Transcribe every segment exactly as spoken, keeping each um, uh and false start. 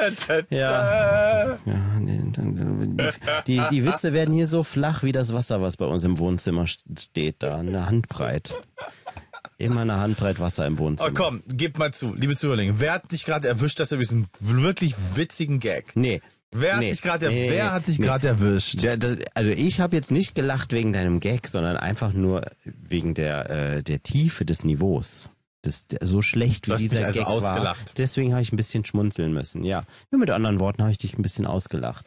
Ja. ja die, die Witze werden hier so flach wie das Wasser, was bei uns im Wohnzimmer steht, da eine Handbreit. Immer eine Handbreit Wasser im Wohnzimmer. Oh komm, gib mal zu, liebe Zuhörer, wer hat dich gerade erwischt, dass du diesen wirklich witzigen Gag? Nee. Wer hat nee, sich gerade nee, wer hat sich nee. gerade erwischt? Ja, das, also ich habe jetzt nicht gelacht wegen deinem Gag, sondern einfach nur wegen der äh, der Tiefe des Niveaus. Das, der, so schlecht wie du hast dieser mich also Gag ausgelacht. war. Deswegen habe ich ein bisschen schmunzeln müssen. Ja, ja mit anderen Worten habe ich dich ein bisschen ausgelacht.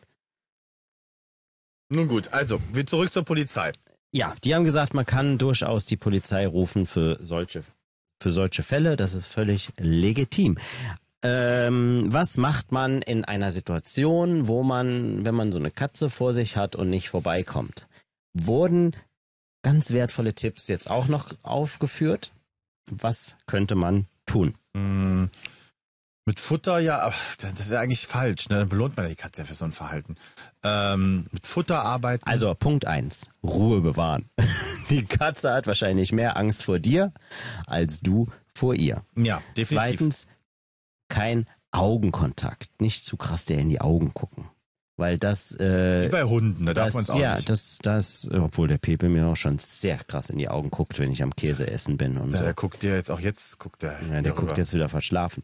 Nun gut, also wir zurück zur Polizei. Ja, die haben gesagt, man kann durchaus die Polizei rufen für solche für solche Fälle. Das ist völlig legitim. Ähm, was macht man in einer Situation, wo man, wenn man so eine Katze vor sich hat und nicht vorbeikommt? Wurden ganz wertvolle Tipps jetzt auch noch aufgeführt? Was könnte man tun? Mmh, mit Futter, ja, aber das ist ja eigentlich falsch. Ne? Dann belohnt man ja die Katze ja für so ein Verhalten. Ähm, mit Futter arbeiten. Also Punkt eins, Ruhe bewahren. Die Katze hat wahrscheinlich mehr Angst vor dir, als du vor ihr. Ja, definitiv. Zweitens, kein Augenkontakt. Nicht zu krass der in die Augen gucken. Weil das... Äh, Wie bei Hunden, da darf man es auch ja, nicht. Ja, das, das, obwohl der Pepe mir auch schon sehr krass in die Augen guckt, wenn ich am Käse essen bin und ja, so. Der guckt dir jetzt auch jetzt, guckt der. Ja, der guckt jetzt wieder verschlafen.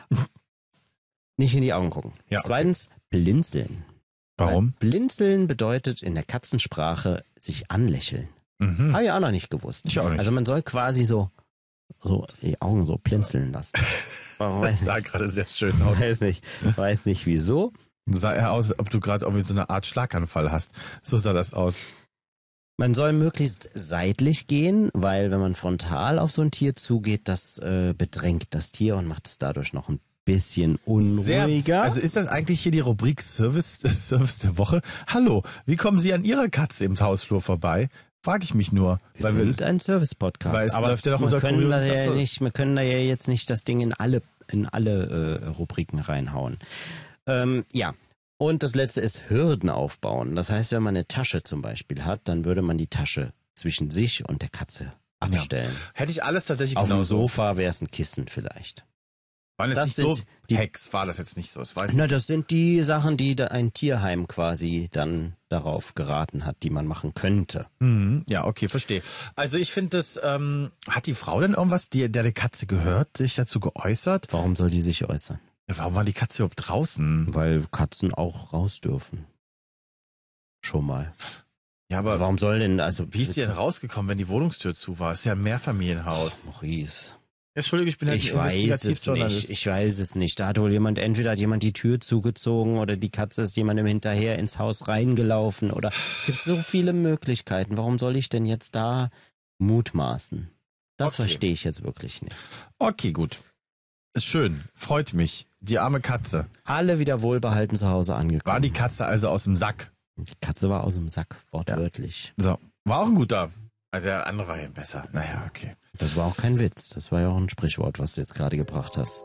Nicht in die Augen gucken. Ja, okay. Zweitens, blinzeln. Warum? Weil blinzeln bedeutet in der Katzensprache sich anlächeln. Mhm. Habe ich auch noch nicht gewusst. Ich auch nicht. Also man soll quasi so, so die Augen so blinzeln lassen. Das sah gerade sehr schön aus. Weiß nicht, weiß nicht wieso. Sah eher aus, als ob du gerade irgendwie so eine Art Schlaganfall hast. So sah das aus. Man soll möglichst seitlich gehen, weil wenn man frontal auf so ein Tier zugeht, das äh, bedrängt das Tier und macht es dadurch noch ein bisschen unruhiger. Sehr, also ist das eigentlich hier die Rubrik Service, Service der Woche? Hallo, wie kommen Sie an Ihrer Katze im Hausflur vorbei? Frage ich mich nur. Wir weil sind wir, ein Service-Podcast. Weil es aber läuft ja doch wir, unter können da ja Kuriositäten. nicht, wir können da ja jetzt nicht das Ding in alle, in alle äh, Rubriken reinhauen. Ähm, ja. Und das letzte ist Hürden aufbauen. Das heißt, wenn man eine Tasche zum Beispiel hat, dann würde man die Tasche zwischen sich und der Katze abstellen. Ja. Hätte ich alles tatsächlich Auf genau dem so. Sofa wäre es ein Kissen vielleicht. War das, Das nicht sind so? die- Hex war das jetzt nicht so. Das weiß Na, ich. das sind die Sachen, die da ein Tierheim quasi dann darauf geraten hat, die man machen könnte. Mhm. Ja, okay, verstehe. Also ich finde das, ähm, hat die Frau denn irgendwas, die, der die Katze gehört, sich dazu geäußert? Warum soll die sich äußern? Ja, warum war die Katze überhaupt draußen? Weil Katzen auch raus dürfen. Schon mal. Ja, aber Warum soll denn, also... wie ist die denn rausgekommen, wenn die Wohnungstür zu war? Ist ja ein Mehrfamilienhaus. Maurice. Entschuldige, ich bin halt Ich ein weiß es Investigativjournalist. nicht. Ich weiß es nicht. Da hat wohl jemand, entweder hat jemand die Tür zugezogen oder die Katze ist jemandem hinterher ins Haus reingelaufen oder es gibt so viele Möglichkeiten. Warum soll ich denn jetzt da mutmaßen? Das Okay. verstehe ich jetzt wirklich nicht. Okay, gut. Ist schön. Freut mich. Die arme Katze. Alle wieder wohlbehalten zu Hause angekommen. War die Katze also aus dem Sack? Die Katze war aus dem Sack, wortwörtlich. So. War auch ein guter. Also der andere war ja besser. Naja, okay. Das war auch kein Witz. Das war ja auch ein Sprichwort, was du jetzt gerade gebracht hast.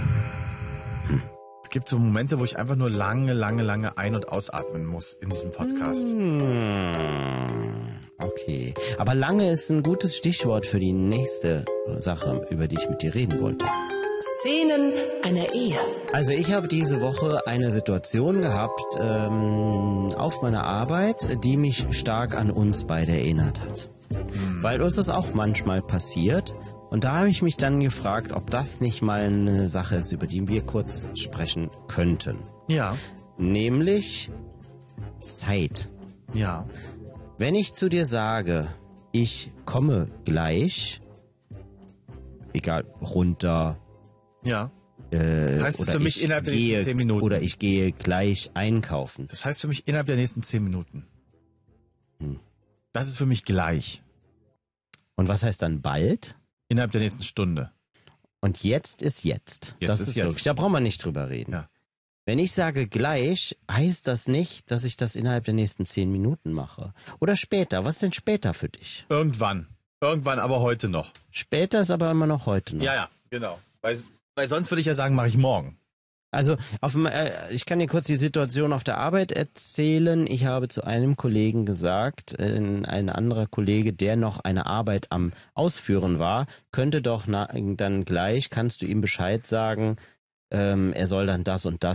Es gibt so Momente, wo ich einfach nur lange, lange, lange ein- und ausatmen muss in diesem Podcast. Hm, okay. Aber lange ist ein gutes Stichwort für die nächste Sache, über die ich mit dir reden wollte. Szenen einer Ehe. Also ich habe diese Woche eine Situation gehabt ähm, auf meiner Arbeit, die mich stark an uns beide erinnert hat. Hm. Weil uns das auch manchmal passiert. Und da habe ich mich dann gefragt, ob das nicht mal eine Sache ist, über die wir kurz sprechen könnten. Ja. Nämlich Zeit. Ja. Wenn ich zu dir sage, ich komme gleich, egal, runter, Ja. äh, Heißt es oder für mich ich innerhalb der gehe, nächsten zehn Minuten? oder ich gehe gleich einkaufen. Das heißt für mich innerhalb der nächsten zehn Minuten. Hm. Das ist für mich gleich. Und was heißt dann bald? Innerhalb der nächsten Stunde. Und jetzt ist jetzt. Jetzt das ist ist jetzt. wirklich, da brauchen wir nicht drüber reden. Ja. Wenn ich sage gleich, heißt das nicht, dass ich das innerhalb der nächsten zehn Minuten mache. Oder später. Was ist denn später für dich? Irgendwann. Irgendwann, aber heute noch. Später ist aber immer noch heute noch. Ja, ja, genau. Weil, weil sonst würde ich ja sagen, mache ich morgen. Also auf, dem, äh, ich kann dir kurz die Situation auf der Arbeit erzählen. Ich habe zu einem Kollegen gesagt, äh, ein anderer Kollege, der noch eine Arbeit am Ausführen war, könnte doch na, dann gleich, kannst du ihm Bescheid sagen, ähm, er soll dann das und das